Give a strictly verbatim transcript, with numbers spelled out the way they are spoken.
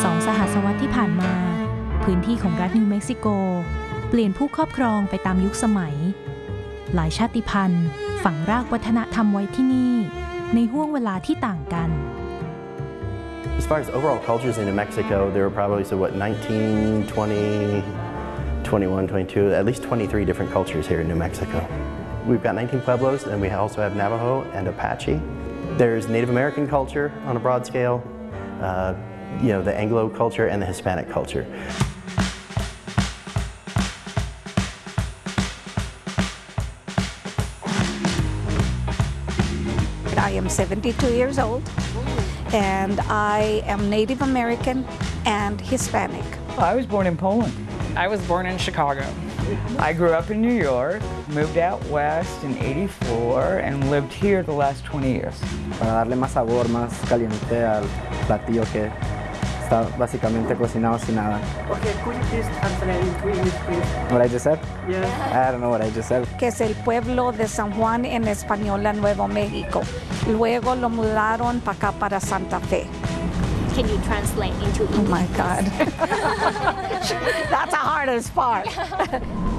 สองสหัสวรรษที่ผ่านมาพื้นที่ของรัฐนิวเม็กซิโกเปลี่ยนผู้ครอบครองไปตามยุคสมัยหลายชาติพันธุ์ฝังรากวัฒนธรรมไว้ที่นี่ในห้วงเวลาที่ต่างกัน As far as overall cultures in New Mexico, there were probably so what nineteen, twenty, twenty-one, twenty-two, at least twenty-three different cultures here in New Mexico. We've got nineteen pueblos, and we also have Navajo and Apache. There's Native American culture on a broad scale, uh, you know, the Anglo culture and the Hispanic culture. I am seventy-two years old, and I am Native American and Hispanic. I was born in Poland. I was born in Chicago. I grew up in New York, moved out west in eighty-four, and lived here the last twenty years. Para darle más sabor, más caliente al platillo que está básicamente cocinado sin nada. Okay, could you please translate into English, please? What I just said? Yes. I don't know what I just said. Que es el pueblo de San Juan en español a Nuevo México. Luego lo mudaron para acá para Santa Fe. Can you translate into English? Oh my God. That's the hardest part.